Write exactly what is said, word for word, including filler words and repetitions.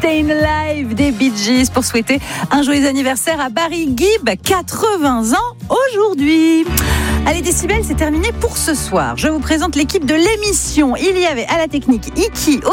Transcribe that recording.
Staying Alive des Bee Gees pour souhaiter un joyeux anniversaire à Barry Gibb, quatre-vingts ans aujourd'hui. Allez Décibel, c'est terminé pour ce soir. Je vous présente l'équipe de l'émission. Il y avait à la technique Iki,